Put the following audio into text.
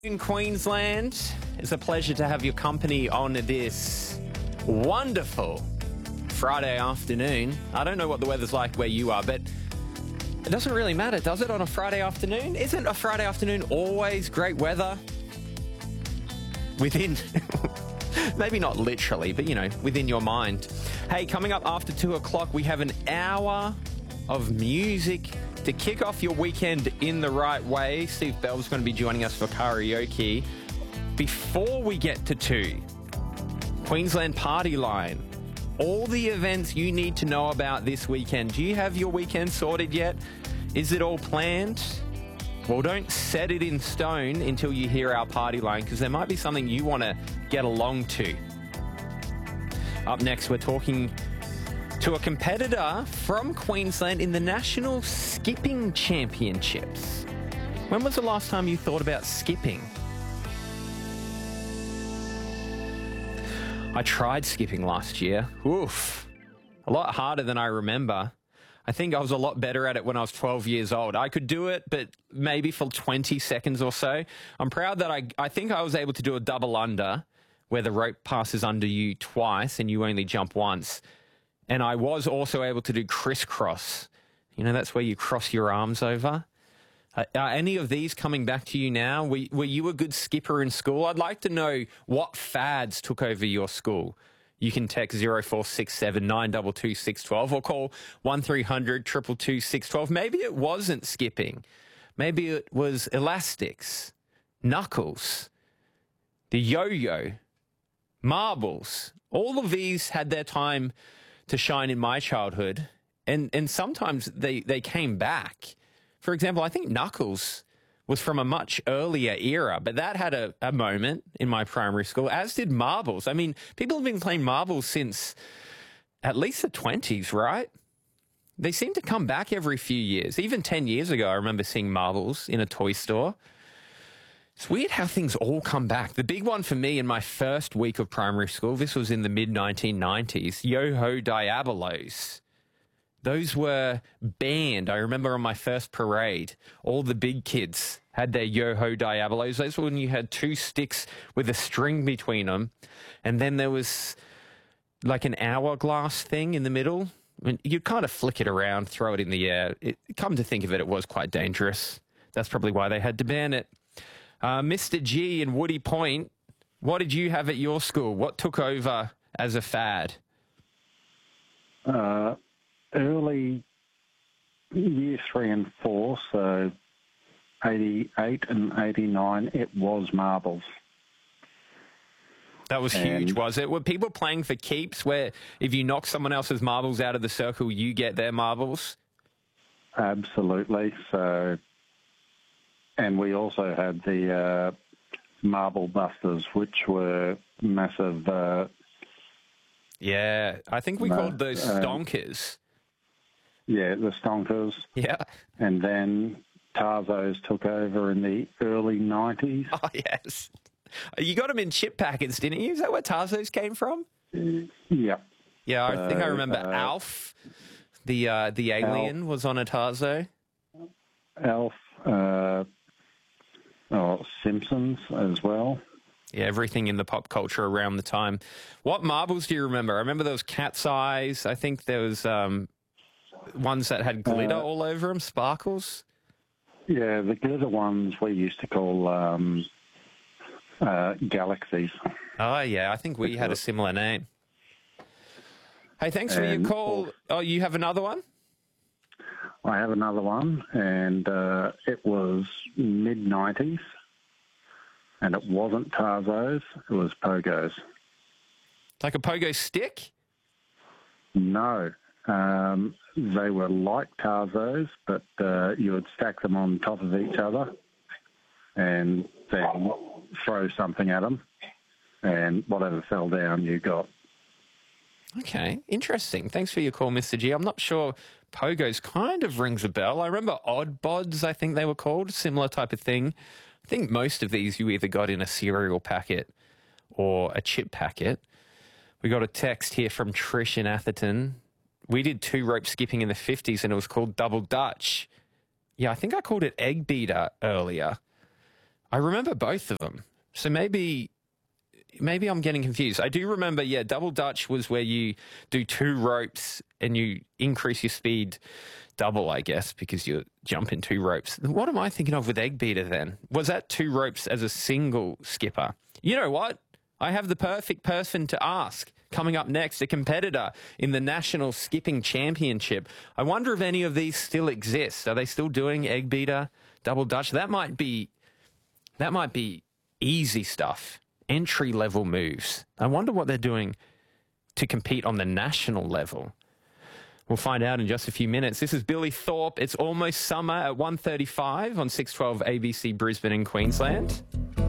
In Queensland, it's a pleasure to have your company on this wonderful Friday afternoon. I don't know what the weather's like where you are, but it doesn't really matter, does it, on a Friday afternoon? Isn't a Friday afternoon always great weather? Within, maybe not literally, but, within your mind. Hey, coming up after 2 o'clock, we have an hour of music to kick off your weekend in the right way. Steve Bell's going to be joining us for karaoke. Before we get to 2, Queensland Party Line. All the events you need to know about this weekend. Do you have your weekend sorted yet? Is it all planned? Well, don't set it in stone until you hear our party line, because there might be something you want to get along to. Up next, we're talking to a competitor from Queensland in the National Skipping Championships. When was the last time you thought about skipping? I tried skipping last year. Oof. A lot harder than I remember. I think I was a lot better at it when I was 12 years old. I could do it, but maybe for 20 seconds or so. I'm proud that I think I was able to do a double under, where the rope passes under you twice and you only jump once. And I was also able to do crisscross. That's where you cross your arms over. Are any of these coming back to you now? Were you a good skipper in school? I'd like to know what fads took over your school. You can text 0467 922 612 or call 1300 222 612. Maybe it wasn't skipping. Maybe it was elastics, knuckles, the yo-yo, marbles. All of these had their time to shine in my childhood, and sometimes they came back. For example, I think knuckles was from a much earlier era, but that had a moment in my primary school, as did marbles. I mean, people have been playing marbles since at least the 20s, right? They seem to come back every few years. Even 10 years ago, I remember seeing marbles in a toy store. It's weird how things all come back. The big one for me in my first week of primary school, this was in the mid-1990s, Yo-Ho Diabolos. Those were banned. I remember on my first parade, all the big kids had their Yo-Ho Diabolos. Those were when you had 2 sticks with a string between them, and then there was like an hourglass thing in the middle. I mean, you'd kind of flick it around, throw it in the air. Come to think of it was quite dangerous. That's probably why they had to ban it. Mr. G in Woody Point, what did you have at your school? What took over as a fad? Early year 3 and 4, so 88 and 89, it was marbles. That was huge, was it? Were people playing for keeps, where if you knock someone else's marbles out of the circle, you get their marbles? Absolutely. So, and we also had the marble busters, which were massive. Yeah, I think we called those stonkers. Yeah, the stonkers. Yeah. And then Tarzos took over in the early 90s. Oh, yes. You got them in chip packets, didn't you? Is that where Tarzos came from? Yeah. Yeah, I think I remember Alf, the alien, was on a Tarzo. Alf, Simpsons as well. Yeah, everything in the pop culture around the time. What marbles do you remember? I remember those cat's eyes. I think there was ones that had glitter all over them, sparkles. Yeah, the glitter ones we used to call galaxies. Oh, yeah, I think we had a similar name. Hey, thanks for your call. Oh, you have another one? I have another one, and it was mid-90s, and it wasn't Tarzos, it was Pogos. Like a pogo stick? No. They were like Tarzos, but you would stack them on top of each other and then throw something at them, and whatever fell down, you got. Okay, interesting. Thanks for your call, Mr. G. I'm not sure Pogos kind of rings a bell. I remember Odd Bods, I think they were called, similar type of thing. I think most of these you either got in a cereal packet or a chip packet. We got a text here from Trish in Atherton. We did 2 rope skipping in the 50s and it was called double Dutch. Yeah, I think I called it egg beater earlier. I remember both of them. So maybe I'm getting confused. I do remember, double Dutch was where you do 2 ropes and you increase your speed double, I guess, because you jump in 2 ropes. What am I thinking of with egg beater then? Was that 2 ropes as a single skipper? You know what? I have the perfect person to ask. Coming up next, a competitor in the National Skipping Championship. I wonder if any of these still exist. Are they still doing egg beater, double Dutch? That might be easy stuff, entry-level moves. I wonder what they're doing to compete on the national level. We'll find out in just a few minutes. This is Billy Thorpe. It's almost summer at 1:35 on 612 ABC Brisbane in Queensland.